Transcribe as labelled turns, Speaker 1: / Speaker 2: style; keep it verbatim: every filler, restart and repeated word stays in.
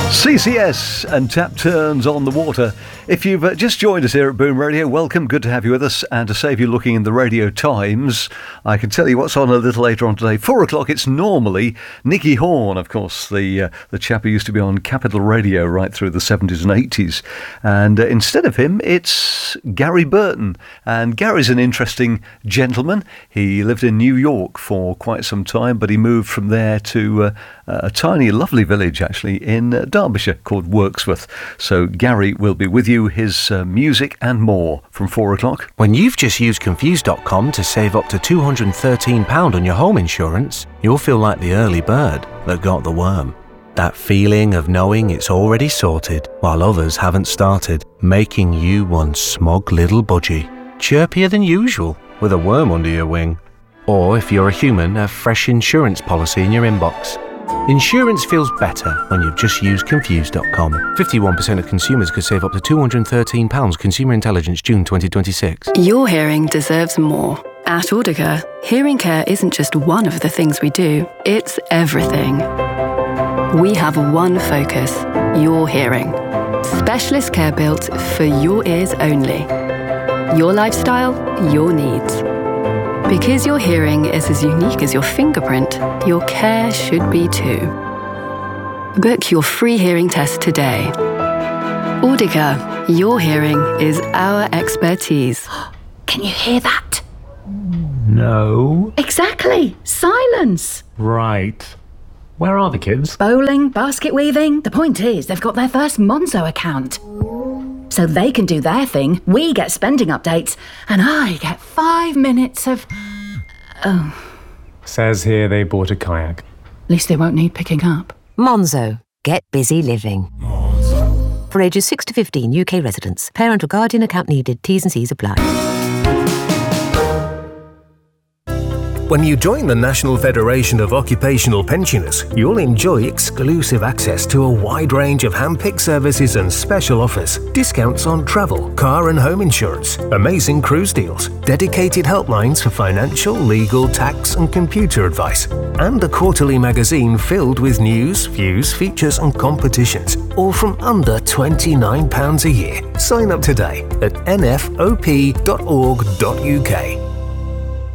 Speaker 1: C C S and Tap Turns on the Water. If you've uh, just joined us here at Boom Radio, welcome. Good to have you with us. And to save you looking in the Radio Times, I can tell you what's on a little later on today. Four o'clock, it's normally Nicky Horn, of course, the uh, the chap who used to be on Capital Radio right through the seventies and eighties. And uh, instead of him, it's Gary Burton. And Gary's an interesting gentleman. He lived in New York for quite some time, but he moved from there to uh, a tiny, lovely village, actually, in uh, Derbyshire called Wirksworth. So Gary will be with you, his uh, music and more from four o'clock.
Speaker 2: When you've just used Confused dot com to save up to two hundred thirteen pounds on your home insurance, you'll feel like the early bird that got the worm. That feeling of knowing it's already sorted while others haven't started, making you one smug little budgie, chirpier than usual with a worm under your wing. Or if you're a human, a fresh insurance policy in your inbox. Insurance feels better when you've just used Confused dot com. fifty-one percent of consumers could save up to two hundred thirteen pounds. Consumer Intelligence, June twenty twenty-six.
Speaker 3: Your hearing deserves more. At Audica, hearing care isn't just one of the things we do, it's everything. We have one focus, your hearing. Specialist care built for your ears only. Your lifestyle, your needs. Because your hearing is as unique as your fingerprint, your care should be too. Book your free hearing test today. Audica, your hearing is our expertise.
Speaker 4: Can you hear that?
Speaker 5: No.
Speaker 4: Exactly. Silence.
Speaker 5: Right. Where are the kids?
Speaker 4: Bowling, basket weaving. The point is, they've got their first Monzo account. So they can do their thing, we get spending updates, and I get five minutes of... Oh.
Speaker 5: Says here they bought a kayak.
Speaker 4: At least they won't need picking up.
Speaker 6: Monzo. Get busy living. Monzo. For ages six to fifteen, U K residents. Parent or guardian account needed. T's and C's apply.
Speaker 7: When you join the National Federation of Occupational Pensioners, you'll enjoy exclusive access to a wide range of hand-picked services and special offers, discounts on travel, car and home insurance, amazing cruise deals, dedicated helplines for financial, legal, tax and computer advice, and a quarterly magazine filled with news, views, features and competitions, all from under twenty-nine pounds a year. Sign up today at n f o p dot org dot u k.